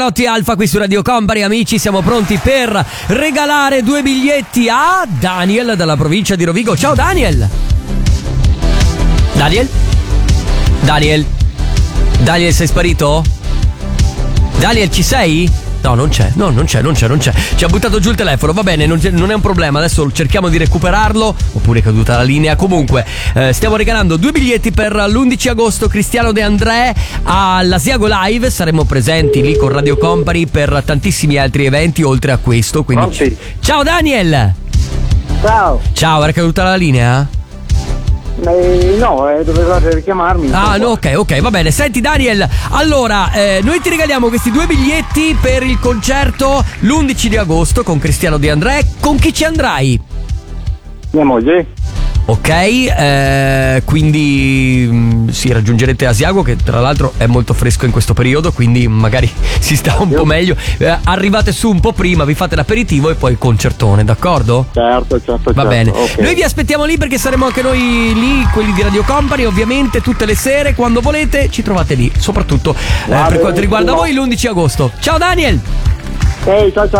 Notti Alfa qui su Radio Company, amici, siamo pronti per regalare 2 biglietti a Daniel dalla provincia di Rovigo. Ciao Daniel. Daniel, sei sparito? Daniel, ci sei? No, non c'è. Ci ha buttato giù il telefono, va bene, non è un problema. Adesso cerchiamo di recuperarlo. Oppure è caduta la linea. Comunque, stiamo regalando 2 biglietti per l'11 agosto Cristiano De André all'Asiago Live. Saremo presenti lì con Radio Company per tantissimi altri eventi oltre a questo. Quindi ciao Daniel. Ciao, era caduta la linea? No, dovevate richiamarmi. Ah, no, ok, va bene. Senti Daniel, allora noi ti regaliamo questi 2 biglietti per il concerto l'11 di agosto con Cristiano De André. Con chi ci andrai? Mia moglie. Ok, quindi sì, raggiungerete Asiago, che tra l'altro è molto fresco in questo periodo, quindi magari si sta un po' meglio. Arrivate su un po' prima, vi fate l'aperitivo e poi il concertone, d'accordo? Certo. Va bene, okay. Noi vi aspettiamo lì perché saremo anche noi lì, quelli di Radio Company, ovviamente tutte le sere, quando volete ci trovate lì, soprattutto per quanto riguarda voi l'11 agosto. Ciao Daniel! Ciao.